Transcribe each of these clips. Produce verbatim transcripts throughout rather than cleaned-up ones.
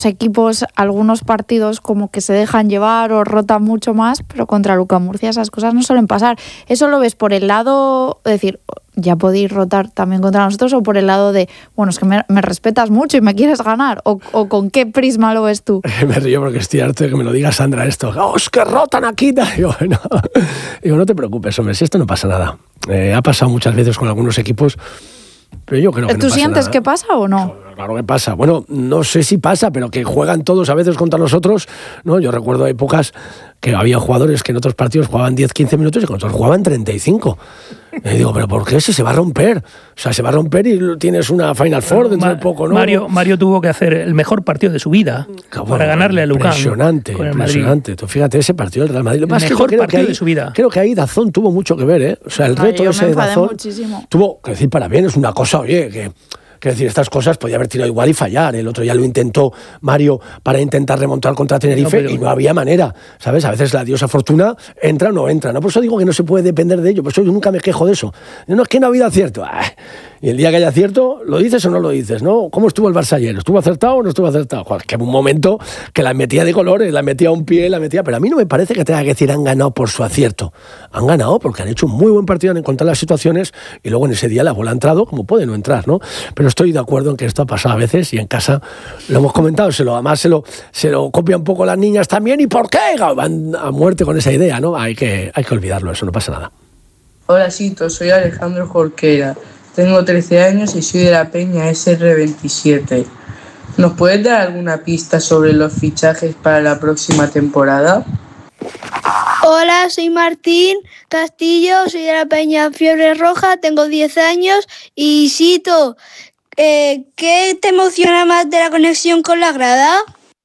equipos, algunos partidos como que se dejan llevar o rotan mucho más, pero contra Luca Murcia esas cosas no suelen pasar. ¿Eso lo ves por el lado, es decir, ya podéis rotar también contra nosotros, o por el lado de, bueno, es que me, me respetas mucho y me quieres ganar? ¿O, o con qué prisma lo ves tú? Me río porque estoy harto de que me lo diga Sandra esto. ¡Oh, es que rotan aquí! Digo, no. Digo, no te preocupes, hombre, si esto no pasa nada. Eh, ha pasado muchas veces con algunos equipos, pero yo creo que no ¿Tú pasa sientes nada. que pasa o no? Claro que pasa. Bueno, no sé si pasa, pero que juegan todos a veces contra nosotros, ¿no? Yo recuerdo épocas que había jugadores que en otros partidos jugaban diez, quince minutos y con otros jugaban treinta y cinco. Y digo, ¿pero por qué? Si se va a romper. O sea, se va a romper y tienes una Final Four dentro Ma- de poco, ¿no? Mario, Mario tuvo que hacer el mejor partido de su vida Bueno, para ganarle a Lucan. Impresionante, con el Madrid. impresionante. Tú fíjate ese partido del Real Madrid. Lo El que pasa es que mejor yo creo partido que ahí, de su vida. Creo que ahí Dazón tuvo mucho que ver, ¿eh? O sea, el Ay, reto yo ese me de enfadé Dazón muchísimo. tuvo que decir para bien, es una cosa, oye, que... Quiero decir, estas cosas podía haber tirado igual y fallar. El otro ya lo intentó Mario para intentar remontar contra Tenerife, no, pero... y no había manera, ¿sabes? A veces la diosa fortuna entra o no entra, ¿no? Por eso digo que no se puede depender de ello, por eso yo nunca me quejo de eso. No, es que no ha habido acierto. Ah, y el día que haya acierto, ¿lo dices o no lo dices? ¿No? ¿Cómo estuvo el Barça ayer? ¿Estuvo acertado o no estuvo acertado? Joder, que hubo un momento que la metía de colores, la metía a un pie, la metía... Pero a mí no me parece que tenga que decir han ganado por su acierto. Han ganado porque han hecho un muy buen partido en encontrar las situaciones y luego en ese día la bola ha entrado como puede no entrar, ¿no? Pero estoy de acuerdo en que esto ha pasado a veces y en casa lo hemos comentado, se lo, además se lo, se lo copian un poco las niñas también. ¿Y por qué? Van a muerte con esa idea, ¿no? Hay que, hay que olvidarlo, eso no pasa nada. Hola, Sito, soy Alejandro Jorquera. Tengo trece años y soy de la Peña ese erre veintisiete. ¿Nos puedes dar alguna pista sobre los fichajes para la próxima temporada? Hola, soy Martín Castillo, soy de la Peña Fiebre Roja, tengo diez años y Sito, eh, ¿qué te emociona más de la conexión con la grada?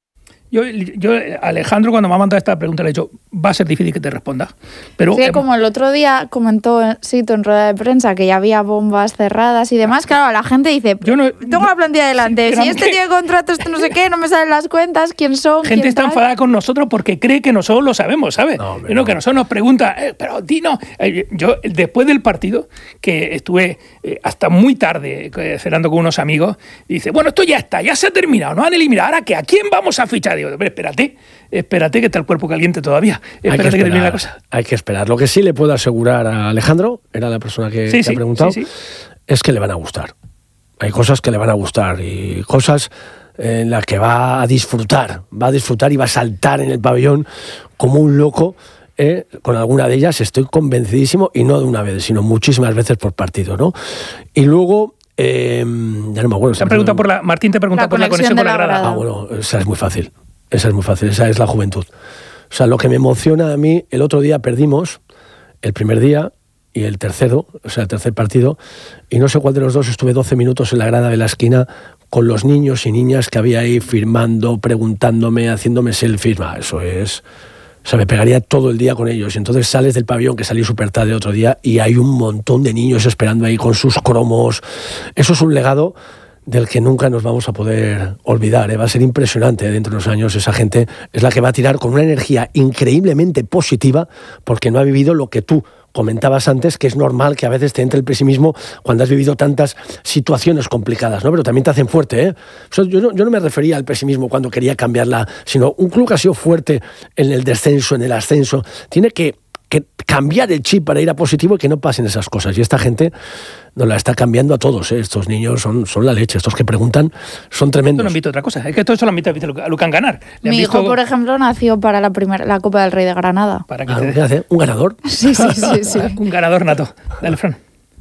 Yo, yo, Alejandro, cuando me ha mandado esta pregunta, le he dicho, va a ser difícil que te responda. Pero Sí, eh, como el otro día comentó Sito en rueda de prensa que ya había bombas cerradas y demás, claro, la gente dice, yo no, tengo la plantilla delante, sí, si este tiene contrato, este no sé qué, no me salen las cuentas, quién son, gente quién está tal. enfadada con nosotros porque cree que nosotros lo sabemos, ¿sabes? No, y no, que nosotros nos pregunta, eh, pero Dino, eh, yo después del partido, que estuve eh, hasta muy tarde eh, cenando con unos amigos, dice, bueno, esto ya está, ya se ha terminado, nos han eliminado, ¿ahora qué? ¿A quién vamos a fichar? Digo, pero espérate, espérate que está el cuerpo caliente todavía, espérate hay que, que esperar, termine la cosa. Hay que esperar. Lo que sí le puedo asegurar a Alejandro, era la persona que Sí, te sí, ha preguntado, sí, sí. es que le van a gustar. Hay cosas que le van a gustar y cosas en las que va a disfrutar, va a disfrutar y va a saltar en el pabellón como un loco. Eh, con alguna de ellas estoy convencidísimo, y no de una vez, sino muchísimas veces por partido, ¿no? Y luego, eh, ya no me acuerdo. Te han preguntado por la, Martín te pregunta La por la conexión conexión de con la la grada. grada. Ah, bueno, esa es muy fácil. Esa es muy fácil, esa es la juventud. O sea, lo que me emociona a mí, el otro día perdimos, el primer día y el tercero, o sea, el tercer partido, y no sé cuál de los dos, estuve doce minutos en la grada de la esquina con los niños y niñas que había ahí firmando, preguntándome, haciéndome selfies. Ah, eso es... O sea, me pegaría todo el día con ellos. Y entonces sales del pabellón, que salí súper tarde otro día, y hay un montón de niños esperando ahí con sus cromos. Eso es un legado del que nunca nos vamos a poder olvidar, ¿eh? Va a ser impresionante dentro de unos años. Esa gente es la que va a tirar con una energía increíblemente positiva porque no ha vivido lo que tú comentabas antes, que es normal que a veces te entre el pesimismo cuando has vivido tantas situaciones complicadas, ¿no? Pero también te hacen fuerte, ¿eh? O sea, yo, no, yo no me refería al pesimismo cuando quería cambiarla, sino un club que ha sido fuerte en el descenso, en el ascenso, tiene que que cambiar el chip para ir a positivo y que no pasen esas cosas. Y esta gente nos la está cambiando a todos, ¿eh? Estos niños son, son la leche. Estos que preguntan son tremendos. Esto no han visto otra cosa. Es que todo esto lo han visto a Lucan ganar. Le Mi han hijo, visto... por ejemplo, nació para la primera la Copa del Rey de Granada. ¿Para qué Ah, te... ¿qué hace? ¿Un ganador? Sí, sí, sí, sí. Un ganador nato. Dale, Fran.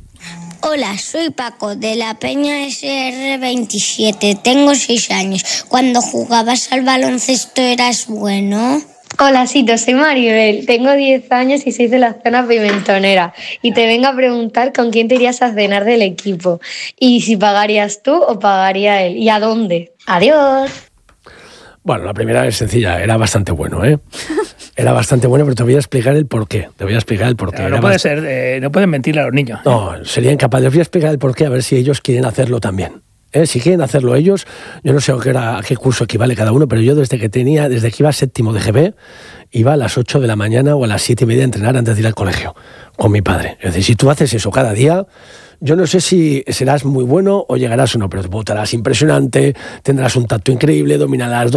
Hola, soy Paco de la Peña ese erre veintisiete. Tengo seis años. Cuando jugabas al baloncesto eras bueno. Hola, Sito, soy Maribel, tengo diez años y soy de la zona pimentonera y te vengo a preguntar con quién te irías a cenar del equipo y si pagarías tú o pagaría él y a dónde. Adiós. Bueno, la primera es sencilla, era bastante bueno, ¿eh? Era bastante bueno, pero te voy a explicar el porqué. Te voy a explicar el porqué. Claro, Era no puede bast... ser, eh, no pueden mentirle a los niños. No, sería incapaz. Les voy a explicar el porqué, a ver si ellos quieren hacerlo también. ¿Eh? Si quieren hacerlo ellos, yo no sé a qué, era, a qué curso equivale cada uno, pero yo desde que tenía, desde que iba a séptimo de G B, iba a las ocho de la mañana o a las siete y media a entrenar antes de ir al colegio con mi padre. Es decir, si tú haces eso cada día, yo no sé si serás muy bueno o llegarás o no, pero te votarás impresionante, tendrás un tacto increíble, dominarás